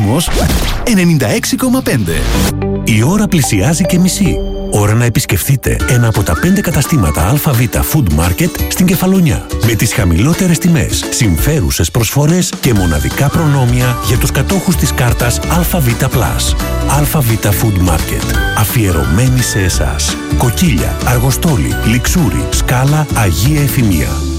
Κόσμος 96,5. Η ώρα πλησιάζει και μισή. Ώρα να επισκεφτείτε ένα από τα 5 καταστήματα ΑΒ Food Market στην Κεφαλονιά. Με τις χαμηλότερες τιμές, συμφέρουσες προσφορές και μοναδικά προνόμια για τους κατόχους της κάρτας ΑΒ+. ΑΒ Food Market. Αφιερωμένη σε εσάς. Κοκκίλια, Αργοστόλη, Λιξούρι, Σκάλα, Αγία Εφημία.